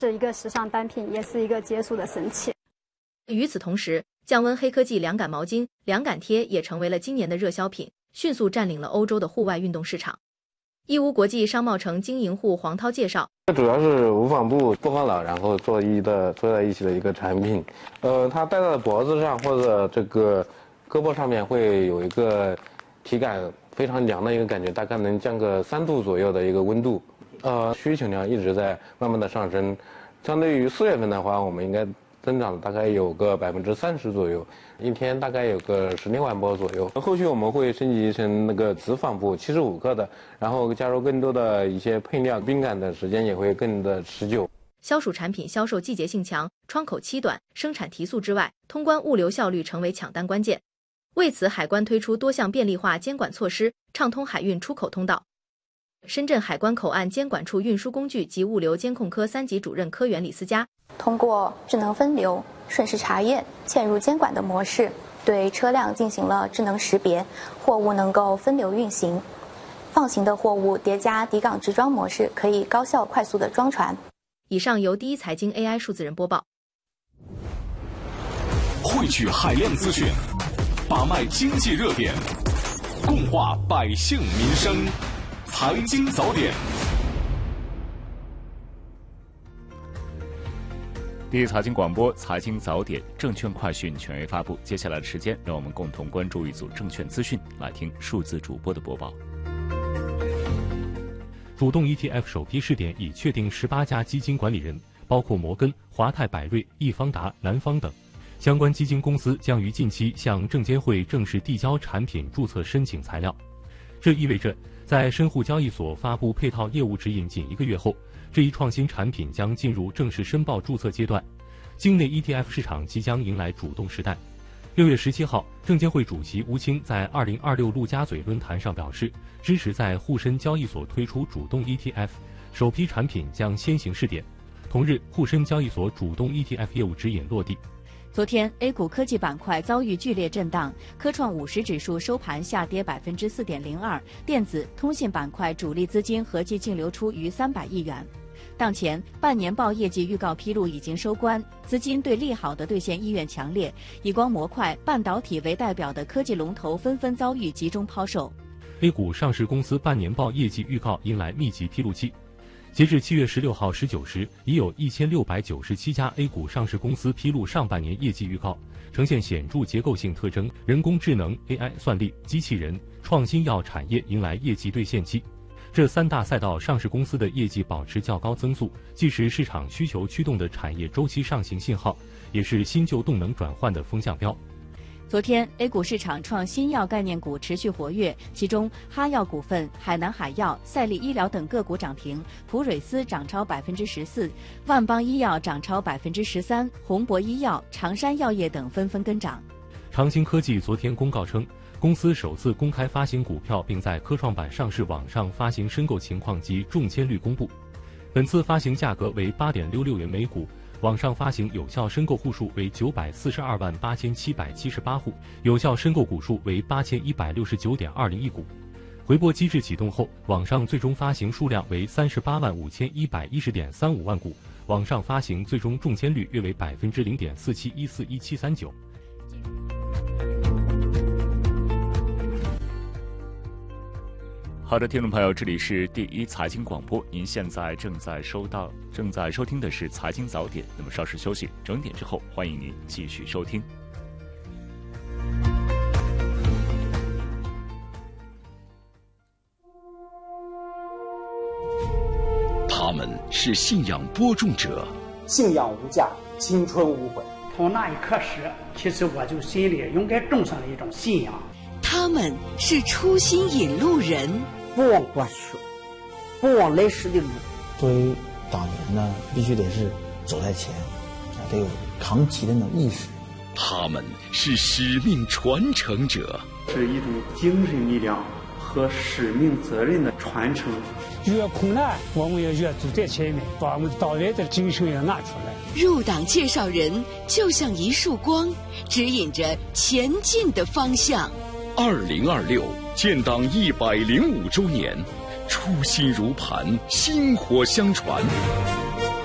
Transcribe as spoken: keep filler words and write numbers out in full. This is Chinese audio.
是一个时尚单品，也是一个解暑的神器。 与此同时，降温黑科技凉感毛巾、凉感贴也成为了今年的热销品，迅速占领了欧洲的户外运动市场。义乌国际商贸城经营户黄涛介绍， 这主要是无纺布薄荷脑，然后做一的做在一起的一个产品。呃，它戴在脖子上或者这个胳膊上面会有一个体感非常凉的一个感觉，大概能降个三度左右的一个温度。呃，需求量一直在慢慢的上升，相对于四月份的话，我们应该增长大概有个百分之三十左右，一天大概有个十六万波左右。后续我们会升级成那个子纺布七十五克的，然后加入更多的一些配料，冰感的时间也会更的持久。 消暑产品销售季节性强，窗口期短，生产提速之外，通关物流效率成为抢单关键。为此，海关推出多项便利化监管措施，畅通海运出口通道。深圳海关口岸监管处运输工具及物流监控科三级主任科员李思佳， 通过智能分流、瞬时查验、嵌入监管的模式，对车辆进行了智能识别，货物能够分流运行。放行的货物叠加抵港直装模式，可以高效快速的装船。 以上由第一财经 A I 数字人播报。 汇聚海量资讯，把脉经济热点，共话百姓民生。财经早点， 第一财经广播财经早点证券快讯权威发布。接下来的时间，让我们共同关注一组证券资讯，来听数字主播的播报。 主动 E T F 首批试点已确定十八家基金管理人，包括摩根、华泰柏瑞、易方达、南方等。相关基金公司将于近期向证监会正式递交产品注册申请材料。这意味着，在深沪交易所发布配套业务指引仅一个月后，这一创新产品将进入正式申报注册阶段。境内 E T F 市场即将迎来主动时代。六月十七号，证监会主席吴清在二零二六陆家嘴论坛上表示，支持在沪深交易所推出主动 E T F， 首批产品将先行试点。同日，沪深交易所主动 E T F 业务指引落地。 昨天 A 股科技板块遭遇剧烈震荡，科创五十指数收盘下跌百分之四点零二，电子、通信板块主力资金合计净流出逾三百亿元。当前半年报业绩预告披露已经收官，资金对利好的兑现意愿强烈，以光模块、半导体为代表的科技龙头纷纷遭遇集中抛售。 A 股上市公司半年报业绩预告迎来密集披露期。截至七月十六号十九时，已有一千六百九十七家 A 股上市公司披露上半年业绩预告，呈现显著结构性特征。人工智能、A I 算力、机器人、创新药产业迎来业绩兑现期。这三大赛道上市公司的业绩保持较高增速，既是市场需求驱动的产业周期上行信号，也是新旧动能转换的风向标。 昨天 A 股市场创新药概念股持续活跃，其中哈药股份、海南海药、赛力医疗等个股涨停，普蕊斯涨超百分之十四，万邦医药涨超百分之十三，宏博医药、长山药业等纷纷跟涨。 长兴科技昨天公告称，公司首次公开发行股票，并在科创板上市网上发行申购情况及中签率公布。本次发行价格为 八点六六元每股。网上发行有效申购户数为九百四十二万八千七百七十八户，有效申购股数为八千一百六十九点二零亿股。回拨机制启动后，网上最终发行数量为三十八万五千一百一十点三五万股，网上发行最终中签率约为百分之零点四七一四一七三九。 好的，听众朋友，这里是第一财经广播，您现在正在收到、正在收听的是财经早点。那么稍事休息，整点之后，欢迎您继续收听。 他们是信仰播种者， 信仰无价，青春无悔。 从那一刻始，其实我就心里应该种上了一种信仰。 他们是初心引路人。 不忘过去，不忘来时的路。 作为党员呢，必须得是走在前，得有扛旗的那种意识。 他们是使命传承者， 是一种精神力量和使命责任的传承。 越困难，我们也越走在前面，把我们党员的精神也拿出来。 入党介绍人就像一束光，指引着前进的方向。 二零二六建党一百零五周年，初心如磐，薪火相传。